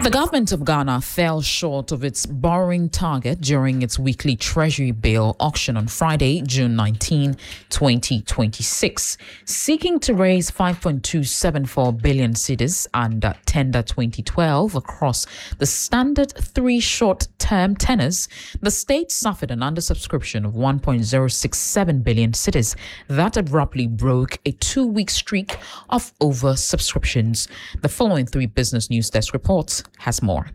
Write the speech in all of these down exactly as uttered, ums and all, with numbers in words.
The government of Ghana fell short of its borrowing target during its weekly Treasury bill auction on Friday, June nineteenth, twenty twenty-six, seeking to raise five point two seven four billion cedis under tender twenty twelve across the standard three short-term tenors. The state suffered an undersubscription of one point zero six seven billion cedis that abruptly broke a two-week streak of oversubscriptions. The following three Business News Desk reports has more.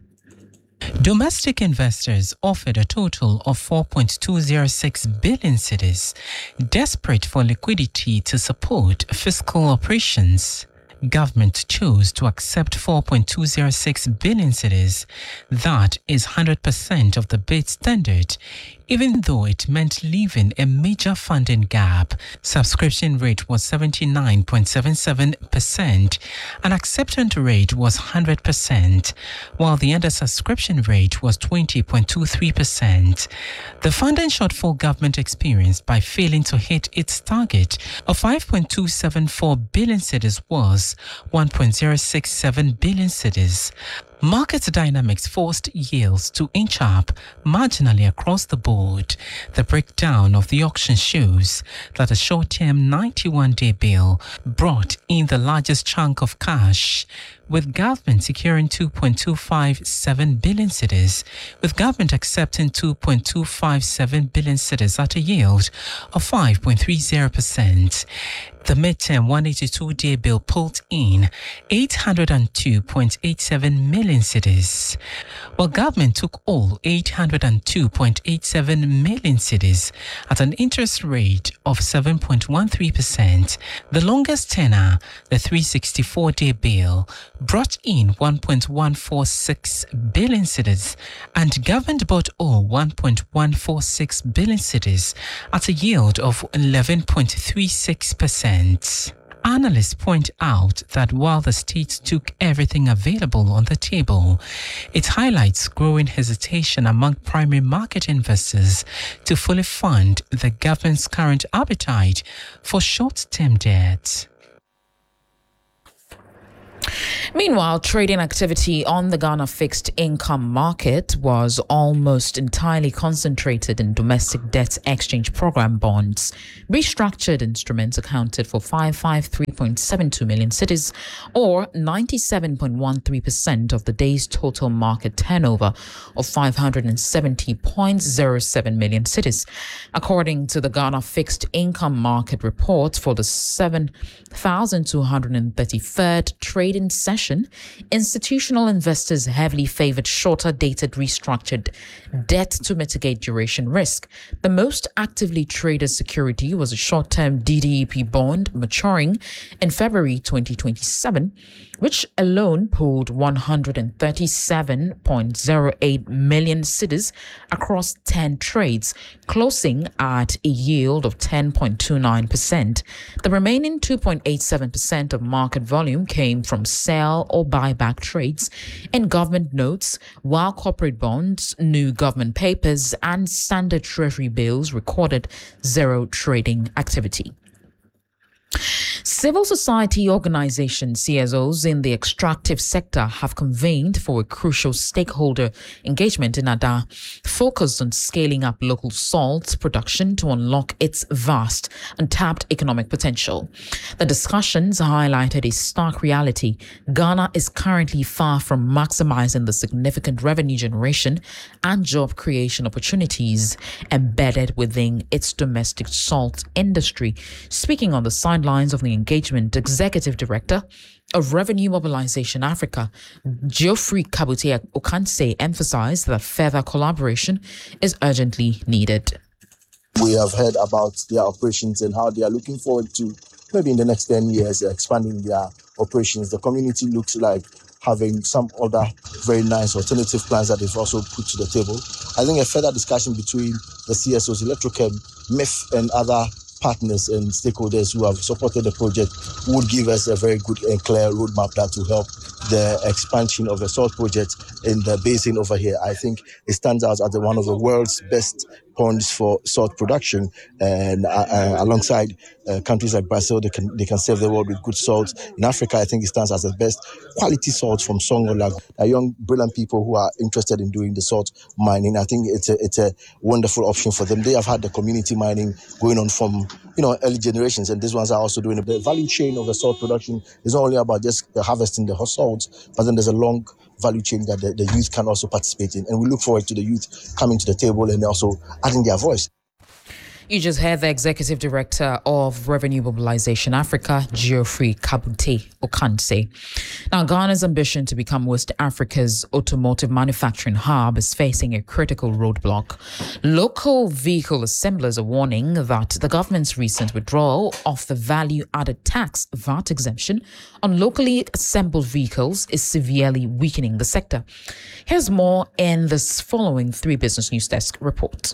Domestic investors offered a total of four point two zero six billion cedis, desperate for liquidity to support fiscal operations. Government chose to accept four point two zero six billion cedis. That is one hundred percent of the bid standard, even though it meant leaving a major funding gap. Subscription rate was seventy-nine point seven seven percent and acceptance rate was one hundred percent, while the undersubscription rate was twenty point two three percent. The funding shortfall government experienced by failing to hit its target of five point two seven four billion cedis was one point zero six seven billion cedis. Market dynamics forced yields to inch up marginally across the board. The breakdown of the auction shows that a short-term ninety-one day bill brought in the largest chunk of cash, with government securing two point two five seven billion cedis, with government accepting two point two five seven billion cedis at a yield of five point three zero percent. The midterm one hundred eighty-two day bill pulled in eight hundred two point eight seven million cedis, while government took all eight hundred two point eight seven million cedis at an interest rate of seven point one three percent. The longest tenor, the three hundred sixty-four day bill, brought in one point one four six billion cedis, and government bought all one point one four six billion cedis at a yield of eleven point three six percent. Analysts point out that while the state took everything available on the table, it highlights growing hesitation among primary market investors to fully fund the government's current appetite for short-term debt. Meanwhile, trading activity on the Ghana fixed income market was almost entirely concentrated in domestic debt exchange program bonds. Restructured instruments accounted for five hundred fifty-three point seven two million cedis, or ninety-seven point one three percent of the day's total market turnover of five hundred seventy point zero seven million cedis. According to the Ghana fixed income market report for the seven thousand two hundred thirty-third trading session, institutional investors heavily favored shorter dated restructured debt to mitigate duration risk. The most actively traded security was a short-term D D E P bond maturing in February twenty twenty-seven, which alone pulled one hundred thirty-seven point zero eight million cedis across ten trades, closing at a yield of ten point two nine percent. The remaining two point eight seven percent of market volume came from sell or buyback trades in government notes, while corporate bonds, new government papers, and standard treasury bills recorded zero trading activity. Civil society organizations, C S Os, in the extractive sector have convened for a crucial stakeholder engagement in Ada, focused on scaling up local salt production to unlock its vast, untapped economic potential. The discussions highlighted a stark reality. Ghana is currently far from maximizing the significant revenue generation and job creation opportunities embedded within its domestic salt industry. Speaking on the sidelines of the engagement, Executive Director of Revenue Mobilization Africa, Geoffrey Kabute Okanse, emphasized that further collaboration is urgently needed. We have heard about their operations and how they are looking forward to maybe in the next ten years expanding their operations. The community looks like having some other very nice alternative plans that they've also put to the table. I think a further discussion between the C S Os, Electrochem, M I F, and other partners and stakeholders who have supported the project would give us a very good and clear roadmap that will help the expansion of the salt project in the basin over here. I think it stands out as one of the world's best ponds for salt production, and uh, uh, alongside uh, countries like Brazil, they can they can serve the world with good salt. In Africa, I think it stands as the best quality salt from Songo Lagoon. Uh, young, brilliant people who are interested in doing the salt mining, I think it's a it's a wonderful option for them. They have had the community mining going on from you know early generations, and these ones are also doing it. The value chain of the salt production is not only about just the harvesting the salt, but then there's a long value chain that the, the youth can also participate in. And we look forward to the youth coming to the table and also adding their voice. You just heard the Executive Director of Revenue Mobilization Africa, Geoffrey Kabute Okanse. Now, Ghana's ambition to become West Africa's automotive manufacturing hub is facing a critical roadblock. Local vehicle assemblers are warning that the government's recent withdrawal of the value-added tax V A T exemption on locally assembled vehicles is severely weakening the sector. Here's more in this following Three Business News Desk report.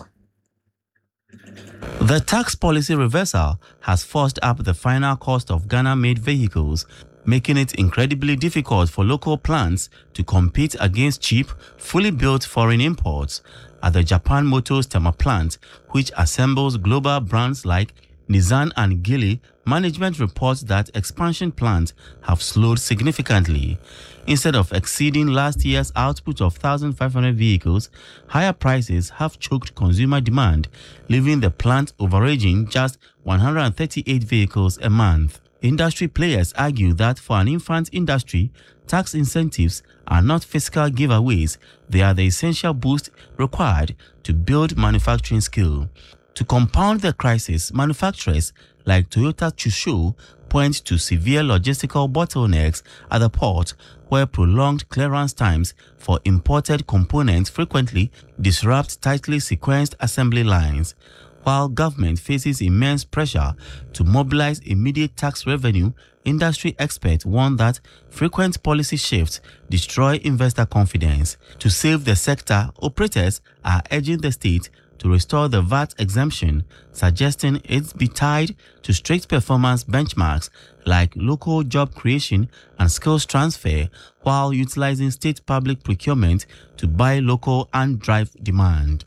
The tax policy reversal has forced up the final cost of Ghana-made vehicles, making it incredibly difficult for local plants to compete against cheap, fully built foreign imports. At the Japan Motors Tema plant, which assembles global brands like Nissan and Geely, management reports that expansion plans have slowed significantly. Instead of exceeding last year's output of one thousand five hundred vehicles, higher prices have choked consumer demand, leaving the plant averaging just one hundred thirty-eight vehicles a month. Industry players argue that for an infant industry, tax incentives are not fiscal giveaways, they are the essential boost required to build manufacturing skill. To compound the crisis, manufacturers like Toyota Tsusho point to severe logistical bottlenecks at the port, where prolonged clearance times for imported components frequently disrupt tightly sequenced assembly lines. While government faces immense pressure to mobilize immediate tax revenue, industry experts warn that frequent policy shifts destroy investor confidence. To save the sector, operators are urging the state to restore the V A T exemption, suggesting it be tied to strict performance benchmarks like local job creation and skills transfer, while utilizing state public procurement to buy local and drive demand.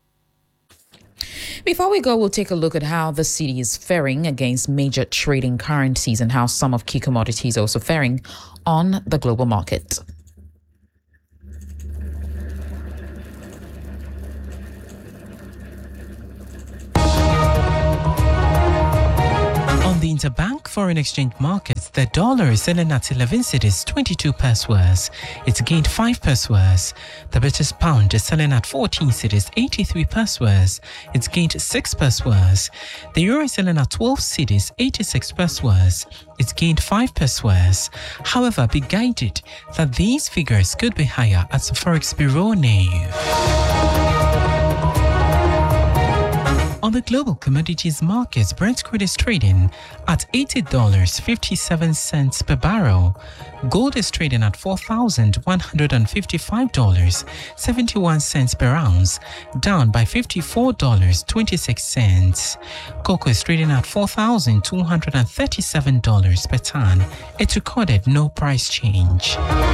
Before we go, we'll take a look at how the cedi is faring against major trading currencies and how some of key commodities are also faring on the global market. On the interbank foreign exchange markets, the dollar is selling at eleven cedis twenty-two pence worse. It's gained five pence worse. The British pound is selling at fourteen cedis eighty-three pence worse. It's gained six pence worse. The euro is selling at twelve cedis eighty-six pence worse. It's gained five pence worse. However, be guided that these figures could be higher as the Forex Bureau knew. On the global commodities markets, Brent crude is trading at eighty dollars and fifty-seven cents per barrel. Gold is trading at four thousand one hundred fifty-five dollars and seventy-one cents per ounce, down by fifty-four dollars and twenty-six cents. Cocoa is trading at four thousand two hundred thirty-seven dollars per ton. It recorded no price change.